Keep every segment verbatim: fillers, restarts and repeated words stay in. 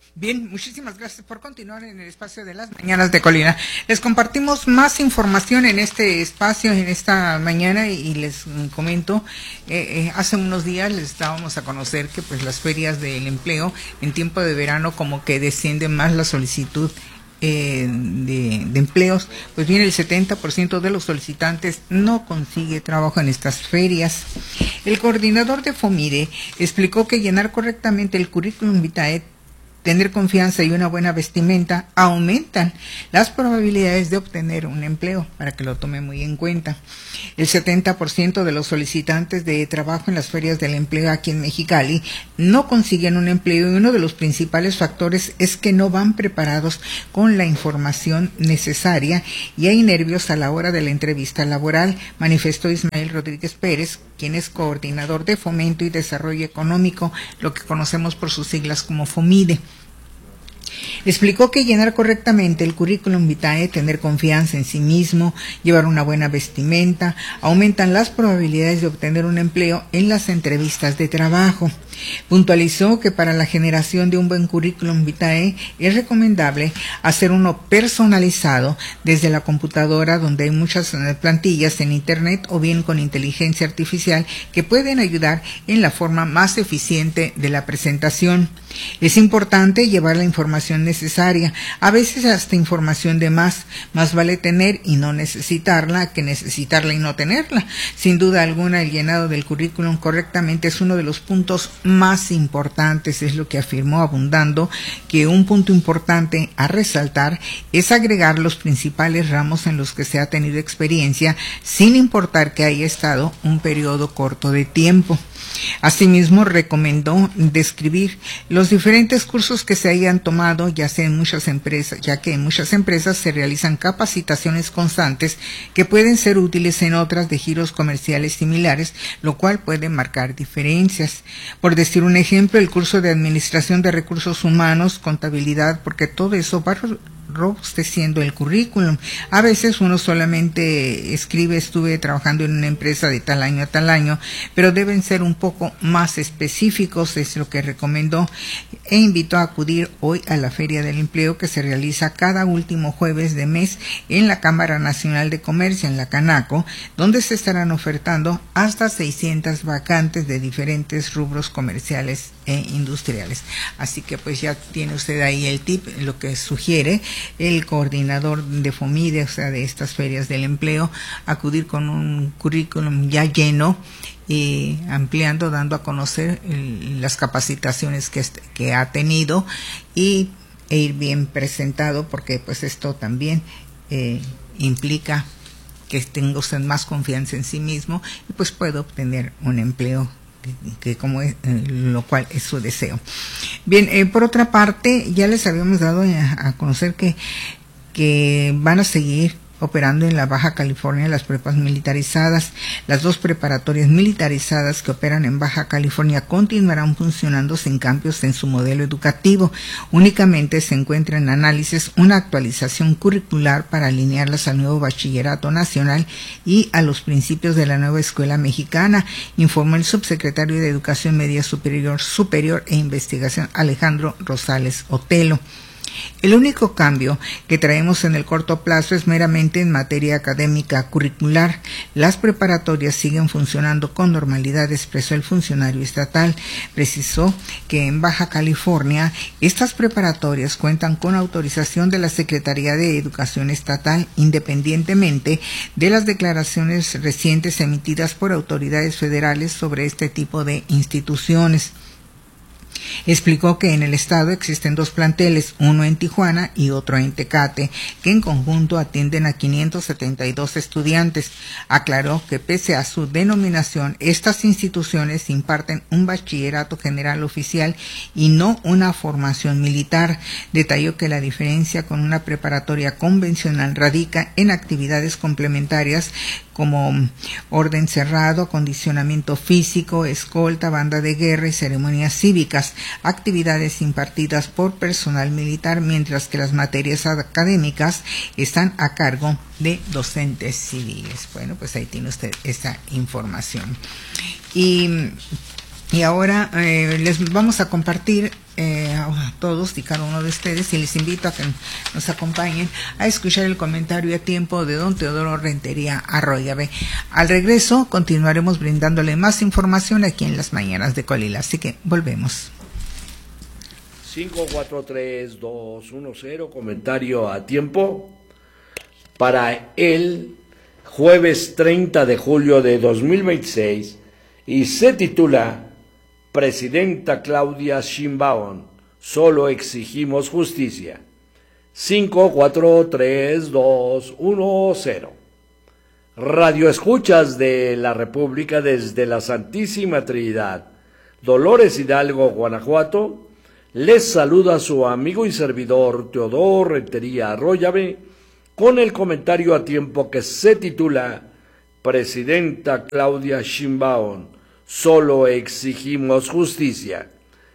Bien, muchísimas gracias por continuar en el espacio de las mañanas de Colina. Les compartimos más información en este espacio, en esta mañana, y les comento, eh, eh, hace unos días les dábamos a conocer que pues las ferias del empleo en tiempo de verano como que desciende más la solicitud eh, de, de empleos, pues bien el setenta por ciento de los solicitantes no consigue trabajo en estas ferias. El coordinador de FOMIDE explicó que llenar correctamente el currículum vitae, tener confianza y una buena vestimenta aumentan las probabilidades de obtener un empleo, para que lo tome muy en cuenta. El setenta por ciento de los solicitantes de trabajo en las ferias del empleo aquí en Mexicali no consiguen un empleo, y uno de los principales factores es que no van preparados con la información necesaria y hay nervios a la hora de la entrevista laboral, manifestó Ismael Rodríguez Pérez, quien es coordinador de Fomento y Desarrollo Económico, lo que conocemos por sus siglas como FOMIDE. Explicó que llenar correctamente el currículum vitae, tener confianza en sí mismo, llevar una buena vestimenta, aumentan las probabilidades de obtener un empleo en las entrevistas de trabajo. Puntualizó que para la generación de un buen currículum vitae es recomendable hacer uno personalizado desde la computadora, donde hay muchas plantillas en internet o bien con inteligencia artificial que pueden ayudar en la forma más eficiente de la presentación. Es importante llevar la información necesaria, a veces hasta información de más, más vale tener y no necesitarla que necesitarla y no tenerla. Sin duda alguna, el llenado del currículum correctamente es uno de los puntos más importantes, es lo que afirmó, abundando que un punto importante a resaltar es agregar los principales ramos en los que se ha tenido experiencia, sin importar que haya estado un periodo corto de tiempo. Asimismo, recomendó describir los diferentes cursos que se hayan tomado, ya sea en muchas empresas, ya que en muchas empresas se realizan capacitaciones constantes que pueden ser útiles en otras de giros comerciales similares, lo cual puede marcar diferencias. Por decir un ejemplo, el curso de Administración de Recursos Humanos, Contabilidad, porque todo eso va robusteciendo el currículum. A veces uno solamente escribe, estuve trabajando en una empresa de tal año a tal año, pero deben ser un poco más específicos, es lo que recomendó, e invitó a acudir hoy a la Feria del Empleo, que se realiza cada último jueves de mes en la Cámara Nacional de Comercio, en la Canaco, donde se estarán ofertando hasta seiscientas vacantes de diferentes rubros comerciales e industriales. Así que pues ya tiene usted ahí el tip, lo que sugiere el coordinador de FOMIDE, o sea, de estas ferias del empleo, acudir con un currículum ya lleno, y ampliando, dando a conocer el, las capacitaciones que, que ha tenido, y e ir bien presentado, porque pues esto también eh, implica que tenga usted más confianza en sí mismo y pues puede obtener un empleo, que como es, eh, lo cual es su deseo. Bien, eh, por otra parte, ya les habíamos dado a, a conocer que, que van a seguir operando en la Baja California las prepas militarizadas. Las dos preparatorias militarizadas que operan en Baja California continuarán funcionando sin cambios en su modelo educativo. Únicamente se encuentra en análisis una actualización curricular para alinearlas al nuevo bachillerato nacional y a los principios de la nueva escuela mexicana, informó el subsecretario de Educación Media Superior, Superior e Investigación, Alejandro Rosales Otelo. El único cambio que traemos en el corto plazo es meramente en materia académica curricular. Las preparatorias siguen funcionando con normalidad, expresó el funcionario estatal. Precisó que en Baja California estas preparatorias cuentan con autorización de la Secretaría de Educación Estatal, independientemente de las declaraciones recientes emitidas por autoridades federales sobre este tipo de instituciones. Explicó que en el estado existen dos planteles, uno en Tijuana y otro en Tecate, que en conjunto atienden a quinientos setenta y dos estudiantes. Aclaró que pese a su denominación, estas instituciones imparten un bachillerato general oficial y no una formación militar. Detalló que la diferencia con una preparatoria convencional radica en actividades complementarias como orden cerrado, acondicionamiento físico, escolta, banda de guerra y ceremonias cívicas, actividades impartidas por personal militar, mientras que las materias académicas están a cargo de docentes civiles. Bueno, pues ahí tiene usted esa información. Y, y ahora eh, les vamos a compartir eh, a a todos y cada uno de ustedes y les invito a que nos acompañen a escuchar el comentario a tiempo de don Teodoro Rentería Arroyave. Al regreso continuaremos brindándole más información aquí en las mañanas de Colila, así que volvemos. cinco cuatro tres dos uno cero, comentario a tiempo para el jueves treinta de julio de dos mil veintiséis y se titula Presidenta Claudia Sheinbaum, solo exigimos justicia. cinco cuatro tres dos uno cero. Radio escuchas de la República desde la Santísima Trinidad, Dolores Hidalgo, Guanajuato. Les saluda su amigo y servidor Teodoro Rentería Arroyave con el comentario a tiempo que se titula Presidenta Claudia Sheinbaum, solo exigimos justicia.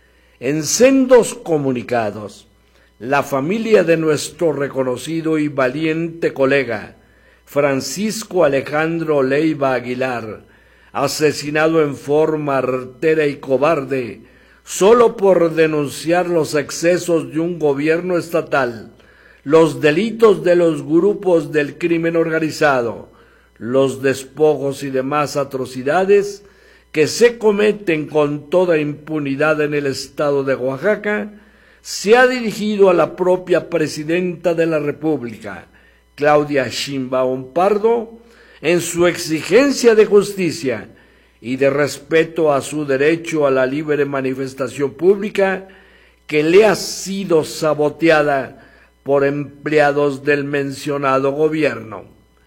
En sendos comunicados, la familia de nuestro reconocido y valiente colega Francisco Alejandro Leiva Aguilar, asesinado en forma artera y cobarde, solo por denunciar los excesos de un gobierno estatal, los delitos de los grupos del crimen organizado, los despojos y demás atrocidades que se cometen con toda impunidad en el estado de Oaxaca, se ha dirigido a la propia Presidenta de la República, Claudia Sheinbaum Pardo, en su exigencia de justicia y de respeto a su derecho a la libre manifestación pública que le ha sido saboteada por empleados del mencionado gobierno.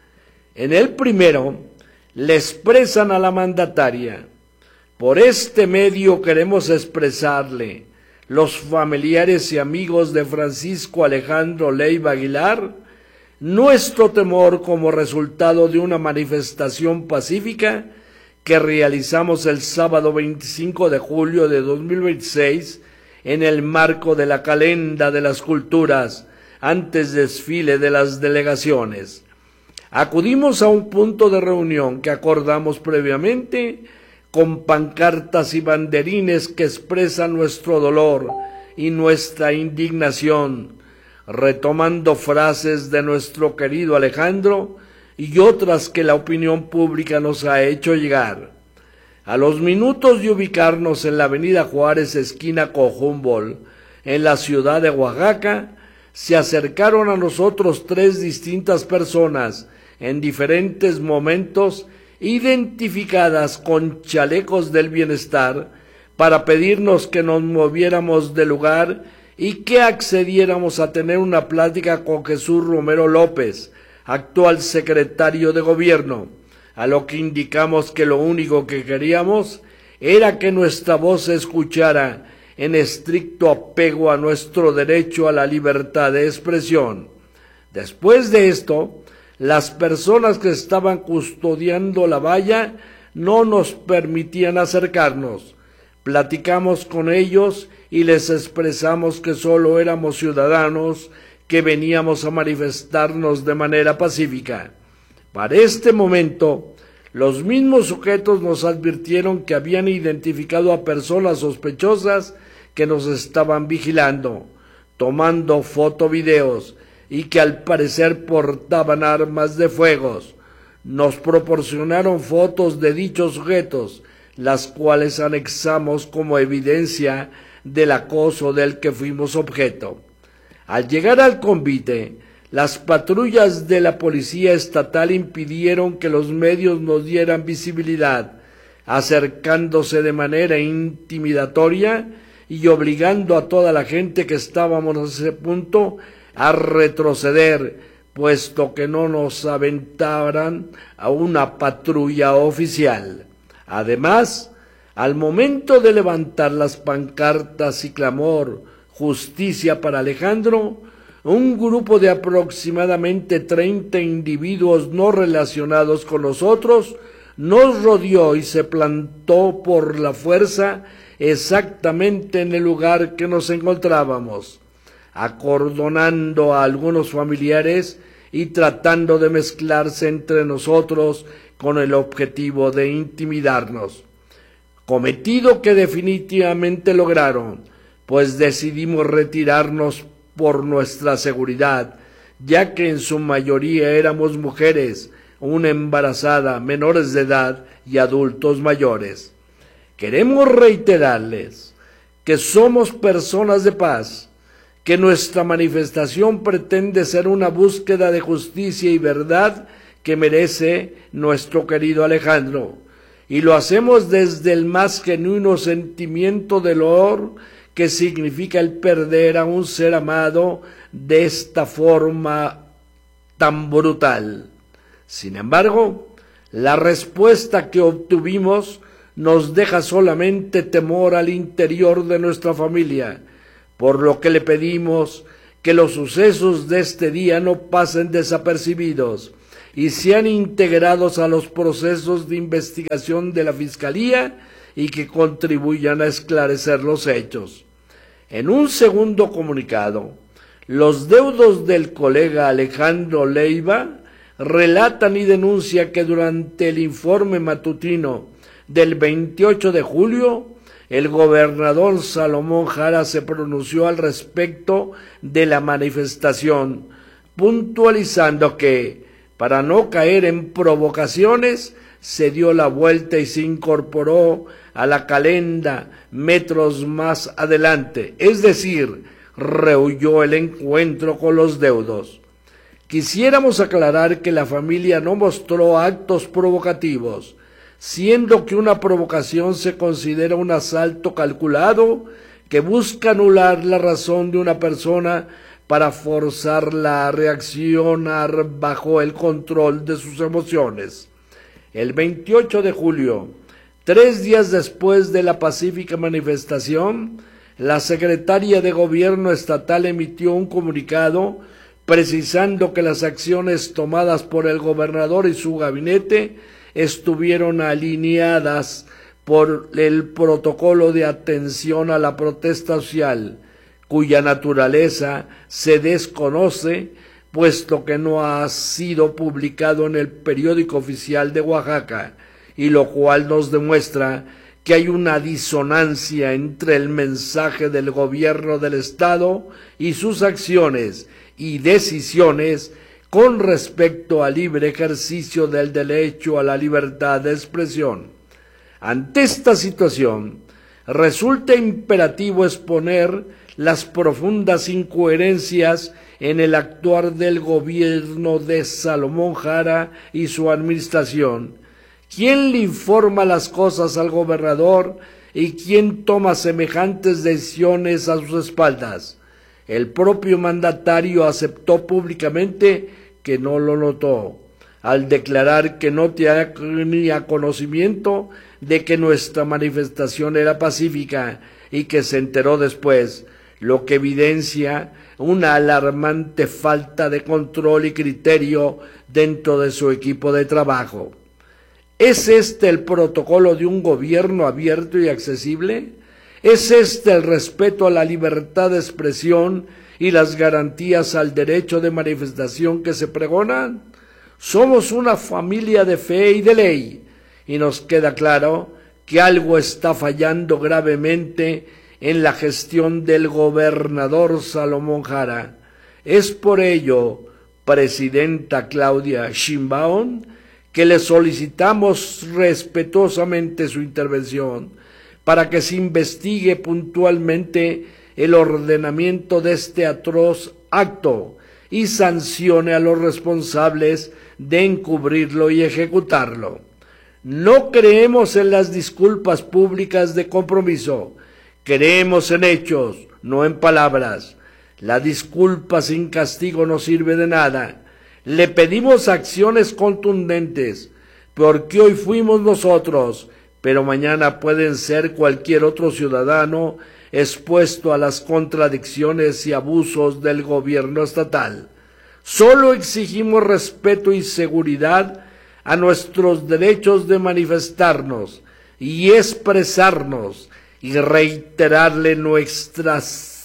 En el primero, le expresan a la mandataria: por este medio queremos expresarle, los familiares y amigos de Francisco Alejandro Leiva Aguilar, nuestro temor como resultado de una manifestación pacífica que realizamos el sábado veinticinco de julio de dos mil veintiséis en el marco de la Calenda de las Culturas, antes desfile de las delegaciones. Acudimos a un punto de reunión que acordamos previamente con pancartas y banderines que expresan nuestro dolor y nuestra indignación, retomando frases de nuestro querido Alejandro y otras que la opinión pública nos ha hecho llegar. A los minutos de ubicarnos en la avenida Juárez, esquina con Humboldt, en la ciudad de Oaxaca, se acercaron a nosotros tres distintas personas en diferentes momentos, identificadas con chalecos del bienestar, para pedirnos que nos moviéramos del lugar y que accediéramos a tener una plática con Jesús Romero López, actual secretario de Gobierno, a lo que indicamos que lo único que queríamos era que nuestra voz se escuchara en estricto apego a nuestro derecho a la libertad de expresión. Después de esto, las personas que estaban custodiando la valla no nos permitían acercarnos. Platicamos con ellos y les expresamos que solo éramos ciudadanos que veníamos a manifestarnos de manera pacífica. Para este momento, los mismos sujetos nos advirtieron que habían identificado a personas sospechosas que nos estaban vigilando, tomando fotovideos, y que al parecer portaban armas de fuego. Nos proporcionaron fotos de dichos sujetos, las cuales anexamos como evidencia del acoso del que fuimos objeto. Al llegar al convite, las patrullas de la Policía Estatal impidieron que los medios nos dieran visibilidad, acercándose de manera intimidatoria y obligando a toda la gente que estábamos en ese punto a retroceder, puesto que no nos aventaran a una patrulla oficial. Además, al momento de levantar las pancartas y clamor "Justicia para Alejandro", un grupo de aproximadamente treinta individuos no relacionados con nosotros nos rodeó y se plantó por la fuerza exactamente en el lugar que nos encontrábamos, acordonando a algunos familiares y tratando de mezclarse entre nosotros con el objetivo de intimidarnos. Cometido que definitivamente lograron, pues decidimos retirarnos por nuestra seguridad, ya que en su mayoría éramos mujeres, una embarazada, menores de edad y adultos mayores. Queremos reiterarles que somos personas de paz, que nuestra manifestación pretende ser una búsqueda de justicia y verdad que merece nuestro querido Alejandro, y lo hacemos desde el más genuino sentimiento de dolor que significa el perder a un ser amado de esta forma tan brutal. Sin embargo, la respuesta que obtuvimos nos deja solamente temor al interior de nuestra familia, por lo que le pedimos que los sucesos de este día no pasen desapercibidos y sean integrados a los procesos de investigación de la Fiscalía y que contribuyan a esclarecer los hechos. En un segundo comunicado, los deudos del colega Alejandro Leiva relatan y denuncian que durante el informe matutino del veintiocho de julio, el gobernador Salomón Jara se pronunció al respecto de la manifestación, puntualizando que, para no caer en provocaciones, se dio la vuelta y se incorporó a la calenda metros más adelante, es decir, rehuyó el encuentro con los deudos. Quisiéramos aclarar que la familia no mostró actos provocativos, siendo que una provocación se considera un asalto calculado que busca anular la razón de una persona para forzarla a reaccionar bajo el control de sus emociones. El veintiocho de julio, tres días después de la pacífica manifestación, la secretaria de Gobierno estatal emitió un comunicado precisando que las acciones tomadas por el gobernador y su gabinete estuvieron alineadas por el protocolo de atención a la protesta social, cuya naturaleza se desconoce, puesto que no ha sido publicado en el periódico oficial de Oaxaca, y lo cual nos demuestra que hay una disonancia entre el mensaje del gobierno del Estado y sus acciones y decisiones con respecto al libre ejercicio del derecho a la libertad de expresión. Ante esta situación, resulta imperativo exponer las profundas incoherencias en el actuar del gobierno de Salomón Jara y su administración. ¿Quién le informa las cosas al gobernador y quién toma semejantes decisiones a sus espaldas? El propio mandatario aceptó públicamente que no lo notó, al declarar que no tenía conocimiento de que nuestra manifestación era pacífica y que se enteró después, lo que evidencia una alarmante falta de control y criterio dentro de su equipo de trabajo. ¿Es este el protocolo de un gobierno abierto y accesible? ¿Es este el respeto a la libertad de expresión y las garantías al derecho de manifestación que se pregonan? Somos una familia de fe y de ley, y nos queda claro que algo está fallando gravemente en la gestión del gobernador Salomón Jara. Es por ello, presidenta Claudia Sheinbaum, que le solicitamos respetuosamente su intervención para que se investigue puntualmente el ordenamiento de este atroz acto y sancione a los responsables de encubrirlo y ejecutarlo. No creemos en las disculpas públicas de compromiso, creemos en hechos, no en palabras. La disculpa sin castigo no sirve de nada. Le pedimos acciones contundentes, porque hoy fuimos nosotros, pero mañana pueden ser cualquier otro ciudadano expuesto a las contradicciones y abusos del gobierno estatal. Solo exigimos respeto y seguridad a nuestros derechos de manifestarnos y expresarnos y reiterarle nuestra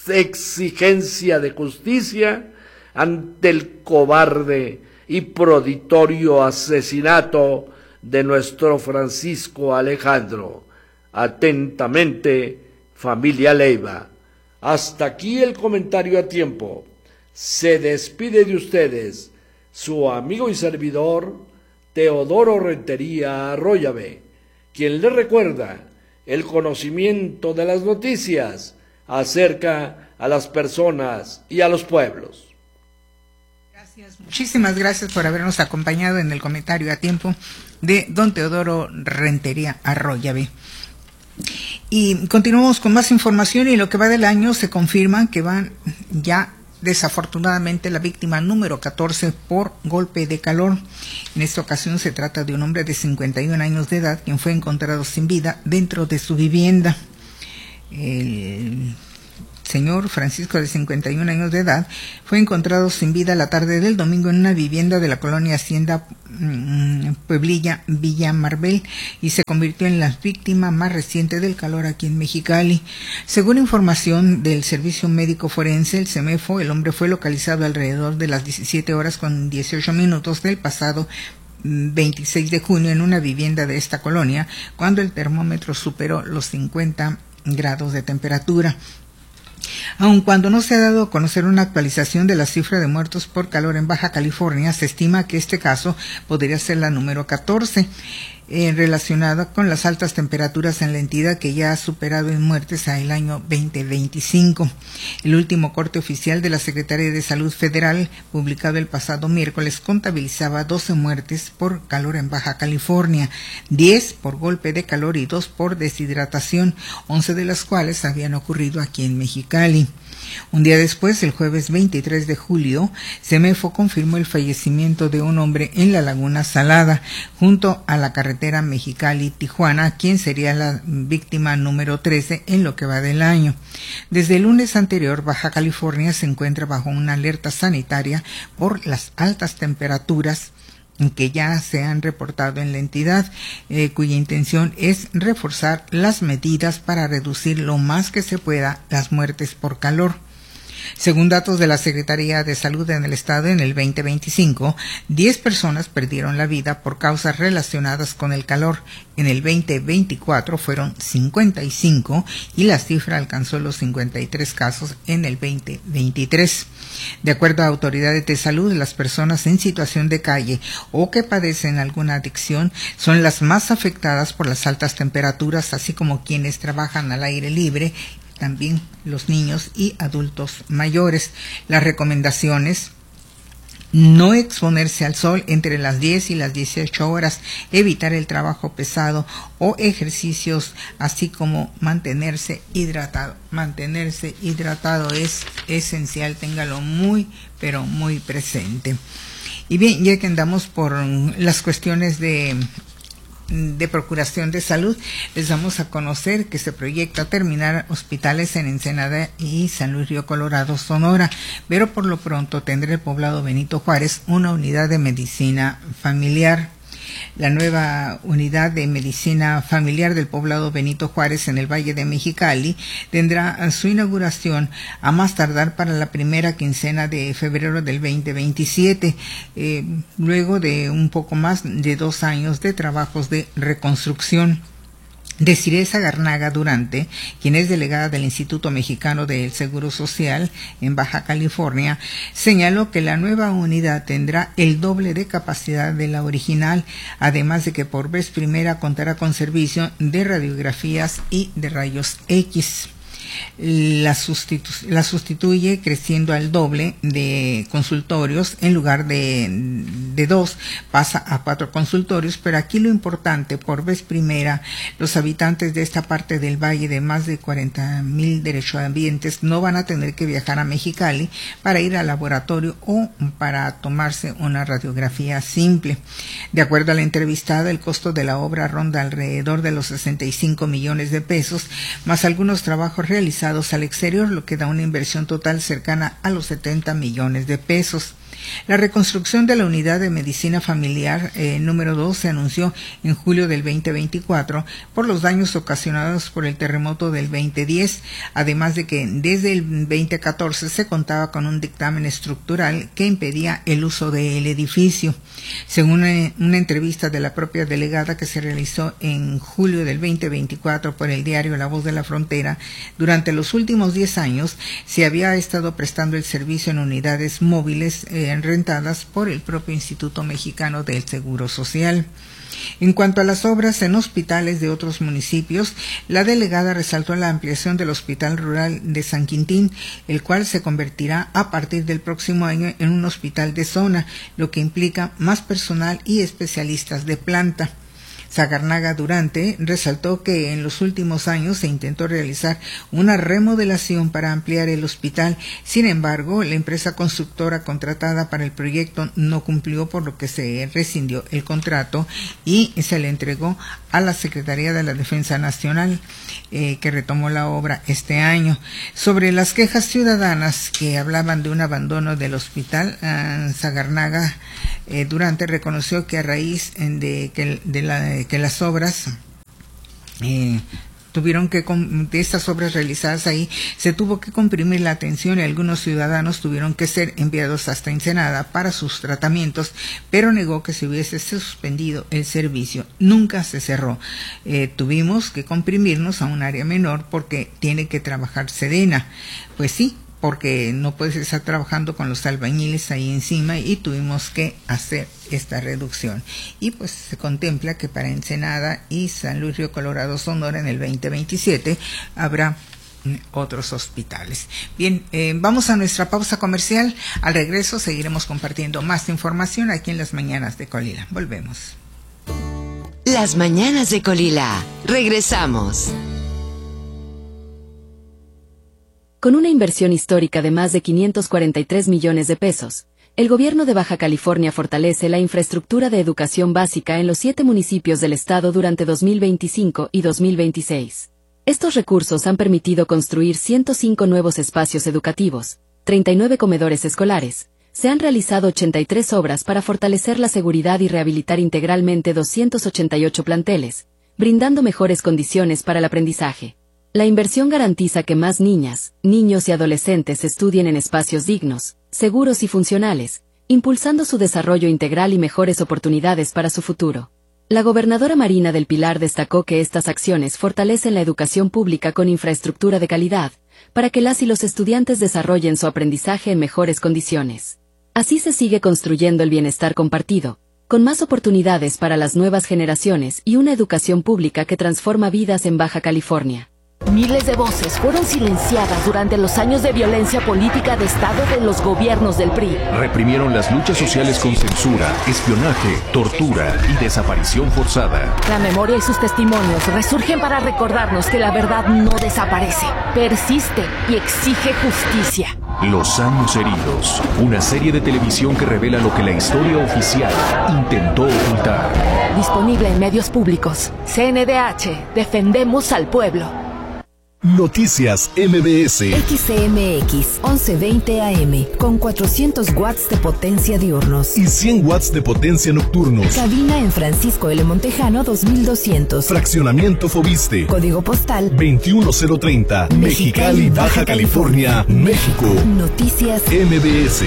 exigencia de justicia ante el cobarde y proditorio asesinato de nuestro Francisco Alejandro. Atentamente, familia Leiva. Hasta aquí el comentario a tiempo. Se despide de ustedes su amigo y servidor Teodoro Rentería Arroyave, quien les recuerda el conocimiento de las noticias acerca a las personas y a los pueblos. Gracias, muchísimas gracias por habernos acompañado en el comentario a tiempo de don Teodoro Rentería Arroyave. Y continuamos con más información, y lo que va del año se confirma que van ya desafortunadamente la víctima número catorce por golpe de calor. En esta ocasión se trata de un hombre de cincuenta y un años de edad quien fue encontrado sin vida dentro de su vivienda. El señor Francisco, de cincuenta y un años de edad, fue encontrado sin vida la tarde del domingo en una vivienda de la colonia Hacienda mmm, Pueblilla, Villa Marbel, y se convirtió en la víctima más reciente del calor aquí en Mexicali. Según información del Servicio Médico Forense, el CEMEFO, el hombre fue localizado alrededor de las diecisiete horas con dieciocho minutos del pasado veintiséis de junio en una vivienda de esta colonia, cuando el termómetro superó los cincuenta grados de temperatura. Aun cuando no se ha dado a conocer una actualización de la cifra de muertos por calor en Baja California, se estima que este caso podría ser la número catorce, eh, relacionada con las altas temperaturas en la entidad, que ya ha superado en muertes a el año veinte veinticinco. El último corte oficial de la Secretaría de Salud Federal, publicado el pasado miércoles, contabilizaba doce muertes por calor en Baja California, diez por golpe de calor y dos por deshidratación, once de las cuales habían ocurrido aquí en Mexicali. Un día después, el jueves veintitrés de julio, CEMEFO confirmó el fallecimiento de un hombre en la Laguna Salada, junto a la carretera Mexicali-Tijuana, quien sería la víctima número trece en lo que va del año. Desde el lunes anterior, Baja California se encuentra bajo una alerta sanitaria por las altas temperaturas que ya se han reportado en la entidad, eh, cuya intención es reforzar las medidas para reducir lo más que se pueda las muertes por calor. Según datos de la Secretaría de Salud en el estado, en el veinte veinticinco, diez personas perdieron la vida por causas relacionadas con el calor. En el veinte veinticuatro fueron cincuenta y cinco y la cifra alcanzó los cincuenta y tres casos en el veinte veintitrés. De acuerdo a autoridades de salud, las personas en situación de calle o que padecen alguna adicción son las más afectadas por las altas temperaturas, así como quienes trabajan al aire libre, también los niños y adultos mayores. Las recomendaciones: no exponerse al sol entre las diez y las dieciocho horas, evitar el trabajo pesado o ejercicios, así como mantenerse hidratado. Mantenerse hidratado es esencial, téngalo muy, pero muy presente. Y bien, ya que andamos por las cuestiones de de Procuración de Salud, les damos a conocer que se proyecta terminar hospitales en Ensenada y San Luis Río Colorado, Sonora, pero por lo pronto tendrá el poblado Benito Juárez una unidad de medicina familiar. La nueva unidad de medicina familiar del poblado Benito Juárez en el Valle de Mexicali tendrá su inauguración a más tardar para la primera quincena de febrero del veinte veintisiete, eh, luego de un poco más de dos años de trabajos de reconstrucción. Desiree Sagarnaga Durante, quien es delegada del Instituto Mexicano del Seguro Social en Baja California, señaló que la nueva unidad tendrá el doble de capacidad de la original, además de que por vez primera contará con servicio de radiografías y de rayos X. La, sustitu la sustituye creciendo al doble de consultorios, en lugar de, de dos, pasa a cuatro consultorios, pero aquí lo importante, por vez primera, los habitantes de esta parte del valle de más de cuarenta mil derechohabientes no van a tener que viajar a Mexicali para ir al laboratorio o para tomarse una radiografía simple. De acuerdo a la entrevistada, el costo de la obra ronda alrededor de los sesenta y cinco millones de pesos, más algunos trabajos realizados al exterior, lo que da una inversión total cercana a los setenta millones de pesos. La reconstrucción de la unidad de medicina familiar eh, número dos se anunció en julio del veinte veinticuatro por los daños ocasionados por el terremoto del veinte diez, además de que desde el veinte catorce se contaba con un dictamen estructural que impedía el uso del edificio. Según una, una entrevista de la propia delegada que se realizó en julio del veinte veinticuatro por el diario La Voz de la Frontera, durante los últimos diez años se había estado prestando el servicio en unidades móviles eh, rentadas por el propio Instituto Mexicano del Seguro Social. En cuanto a las obras en hospitales de otros municipios, la delegada resaltó la ampliación del Hospital Rural de San Quintín, el cual se convertirá a partir del próximo año en un hospital de zona, lo que implica más personal y especialistas de planta. Zagarnaga Durante resaltó que en los últimos años se intentó realizar una remodelación para ampliar el hospital. Sin embargo, la empresa constructora contratada para el proyecto no cumplió, por lo que se rescindió el contrato y se le entregó a la Secretaría de la Defensa Nacional, eh, que retomó la obra este año. Sobre las quejas ciudadanas que hablaban de un abandono del hospital, eh, Zagarnaga eh, Durante reconoció que a raíz de que, de la, que las obras eh, tuvieron que, de estas obras realizadas ahí, se tuvo que comprimir la atención y algunos ciudadanos tuvieron que ser enviados hasta Ensenada para sus tratamientos, pero negó que se hubiese suspendido el servicio. Nunca se cerró. Eh, tuvimos que comprimirnos a un área menor porque tiene que trabajar Sedena. Pues sí, porque no puedes estar trabajando con los albañiles ahí encima, y tuvimos que hacer esta reducción. Y pues se contempla que para Ensenada y San Luis Río Colorado, Sonora, en el veinte veintisiete habrá otros hospitales. Bien, eh, vamos a nuestra pausa comercial. Al regreso seguiremos compartiendo más información aquí en Las Mañanas de Colila. Volvemos. Las Mañanas de Colila. Regresamos. Con una inversión histórica de más de quinientos cuarenta y tres millones de pesos, el gobierno de Baja California fortalece la infraestructura de educación básica en los siete municipios del estado durante dos mil veinticinco y dos mil veintiséis. Estos recursos han permitido construir ciento cinco nuevos espacios educativos, treinta y nueve comedores escolares, se han realizado ochenta y tres obras para fortalecer la seguridad y rehabilitar integralmente doscientos ochenta y ocho planteles, brindando mejores condiciones para el aprendizaje. La inversión garantiza que más niñas, niños y adolescentes estudien en espacios dignos, seguros y funcionales, impulsando su desarrollo integral y mejores oportunidades para su futuro. La gobernadora Marina del Pilar destacó que estas acciones fortalecen la educación pública con infraestructura de calidad, para que las y los estudiantes desarrollen su aprendizaje en mejores condiciones. Así se sigue construyendo el bienestar compartido, con más oportunidades para las nuevas generaciones y una educación pública que transforma vidas en Baja California. Miles de voces fueron silenciadas durante los años de violencia política de Estado de los gobiernos del P R I. Reprimieron las luchas sociales con censura, espionaje, tortura y desaparición forzada. La memoria y sus testimonios resurgen para recordarnos que la verdad no desaparece, persiste y exige justicia. Los años heridos, una serie de televisión que revela lo que la historia oficial intentó ocultar. Disponible en medios públicos. C N D H, defendemos al pueblo. Noticias M B S. X C M X once veinte A M con cuatrocientos watts de potencia diurnos y cien watts de potencia nocturnos. Cabina en Francisco L. Montejano dos mil doscientos. Fraccionamiento Fobiste. Código postal veintiuno cero treinta. Mexicali, Baja California, México. Noticias M B S.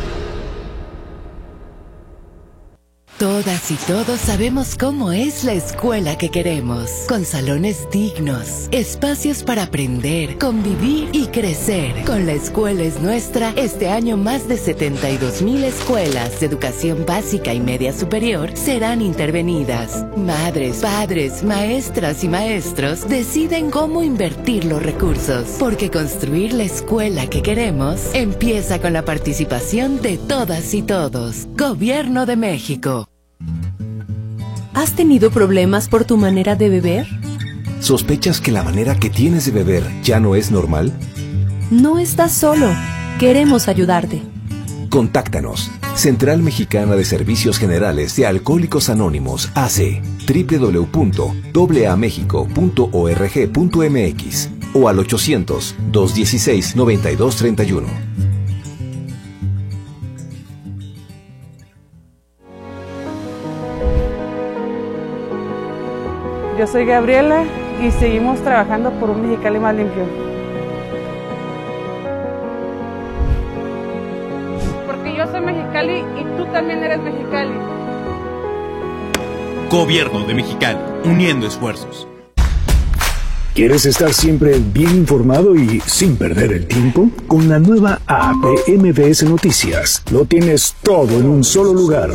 Todas y todos sabemos cómo es la escuela que queremos, con salones dignos, espacios para aprender, convivir y crecer. Con La Escuela es Nuestra, este año más de setenta y dos mil escuelas de educación básica y media superior serán intervenidas. Madres, padres, maestras y maestros deciden cómo invertir los recursos, porque construir la escuela que queremos empieza con la participación de todas y todos. Gobierno de México. ¿Has tenido problemas por tu manera de beber? ¿Sospechas que la manera que tienes de beber ya no es normal? No estás solo. Queremos ayudarte. Contáctanos. Central Mexicana de Servicios Generales de Alcohólicos Anónimos, A C, doble u doble u doble u punto a mexico punto org punto m x o al ochocientos, doscientos dieciséis, noventa y dos treinta y uno. Yo soy Gabriela y seguimos trabajando por un Mexicali más limpio. Porque yo soy Mexicali y tú también eres Mexicali. Gobierno de Mexicali, uniendo esfuerzos. ¿Quieres estar siempre bien informado y sin perder el tiempo? Con la nueva app de M B S Noticias, lo tienes todo en un solo lugar.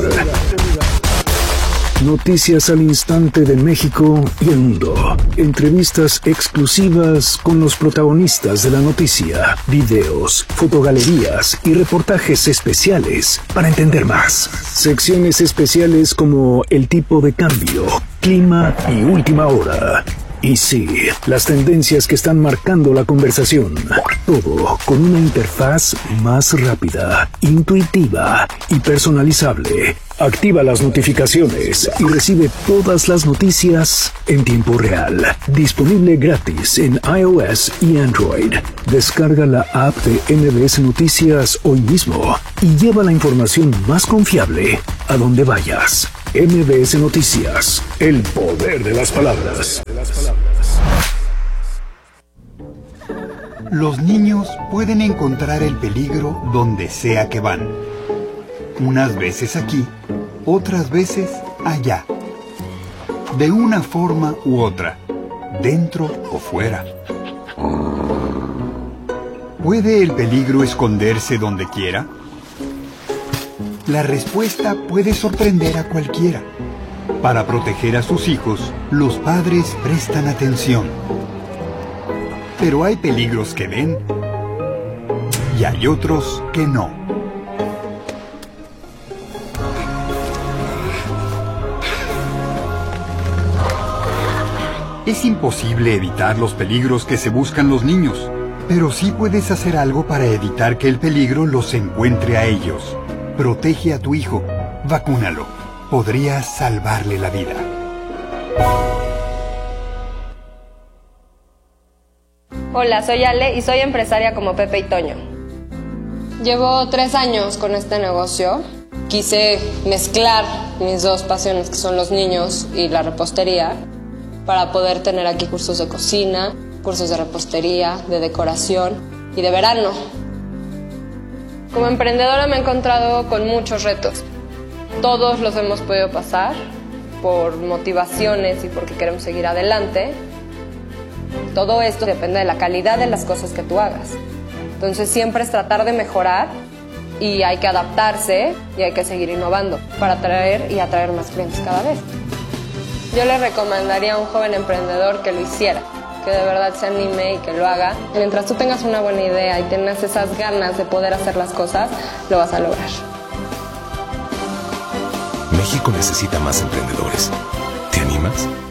Noticias al instante de México y el mundo. Entrevistas exclusivas con los protagonistas de la noticia. Videos, fotogalerías y reportajes especiales para entender más. Secciones especiales como el tipo de cambio, clima y última hora. Y sí, las tendencias que están marcando la conversación. Todo con una interfaz más rápida, intuitiva y personalizable. Activa las notificaciones y recibe todas las noticias en tiempo real. Disponible gratis en iOS y Android. Descarga la app de M B S Noticias hoy mismo y lleva la información más confiable a donde vayas. M B S Noticias, el poder de las palabras. Los niños pueden encontrar el peligro donde sea que van. Unas veces aquí, otras veces allá. De una forma u otra, dentro o fuera. ¿Puede el peligro esconderse donde quiera? La respuesta puede sorprender a cualquiera. Para proteger a sus hijos, los padres prestan atención. Pero hay peligros que ven y hay otros que no. Es imposible evitar los peligros que se buscan los niños, pero sí puedes hacer algo para evitar que el peligro los encuentre a ellos. Protege a tu hijo. Vacúnalo. Podrías salvarle la vida. Hola, soy Ale y soy empresaria como Pepe y Toño. Llevo tres años con este negocio. Quise mezclar mis dos pasiones, que son los niños y la repostería, para poder tener aquí cursos de cocina, cursos de repostería, de decoración y de verano. Como emprendedora me he encontrado con muchos retos. Todos los hemos podido pasar por motivaciones y porque queremos seguir adelante. Todo esto depende de la calidad de las cosas que tú hagas. Entonces siempre es tratar de mejorar y hay que adaptarse y hay que seguir innovando para atraer y atraer más clientes cada vez. Yo le recomendaría a un joven emprendedor que lo hiciera, que de verdad se anime y que lo haga. Mientras tú tengas una buena idea y tengas esas ganas de poder hacer las cosas, lo vas a lograr. México necesita más emprendedores. ¿Te animas?